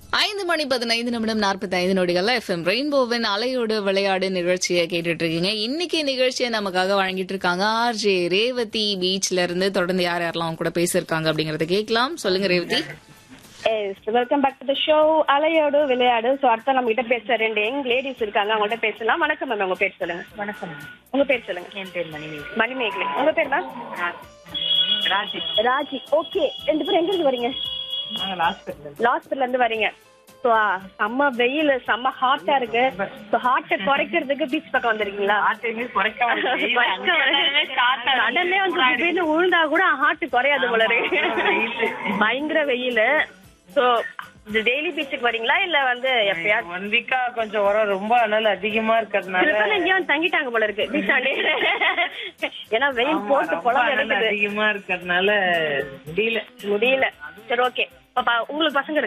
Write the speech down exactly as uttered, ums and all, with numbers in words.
ஐந்து மணி பதினைந்து நிமிடம் நாற்பத்தி ஐந்து நொடிகள் எஃப்எம் ரெயின்போவின் அலையோடு விளையாடு நிகழ்ச்சியை கேட்டுட்டு இருக்கீங்க. இன்னைக்கு நிகழ்ச்சியை நமக்காக வழங்கிட்டு இருக்காங்க ஆர்ஜே ரேவதி. பீச்ல இருந்து தொடர்ந்து யார் யாரெல்லாம் அவங்க கூட பேசிருக்காங்க அப்படிங்கறத கேட்கலாம். சொல்லுங்க Revathi. Welcome back to the show அலையோடு விளையாடு. ஸோ அடுத்த நம்ம கிட்ட பேச ரெண்டு யங் லேடிஸ் இருக்காங்க, அவங்கள்ட்ட பேசலாம். வணக்கம் மேம், உங்க பேர் சொல்லுங்க. வணக்கம். உங்க பேர் சொல்லுங்க. என் பேர் மணிமேகலை. மணிமேகலை. உங்க பேர் தான் ராஜி. ராஜி. ஓகே, ரெண்டு பேரும் எங்க இருந்து வரீங்க? நாங்க ஹாஸ்பிட்டல் லாஸ்ட்ல இருந்து வரீங்க. ஸோ செம்ம வெயில், செம்ம ஹாட்டா இருக்கு. ஸோ ஹாட்டை குறைக்கிறதுக்கு பீச் பக்கம் வந்திருக்கீங்களா? கடல்லே வந்து திடீர்னு உழுந்தா கூட ஹாட்டு குறையாது போல இருக்கு. பயங்கர வெயில். ஸோ டெய்லி பீச்சுக்கு வரீங்களா இல்ல வந்து எப்பயாவது? ஒன் வீக்கா கொஞ்சம் உரம் ரொம்ப அனல் அதிகமா இருக்கிறதுனால எங்கேயும் தங்கிட்டாங்க போல இருக்கு பீச்சாண்டே. ஏன்னா வெயில் போட்டு குழம்பு எடுக்குது. அதிகமா இருக்கிறதுனால முடியல முடியல. சரி, ஓகே. பாப்பா, உங்களுக்கு பசங்க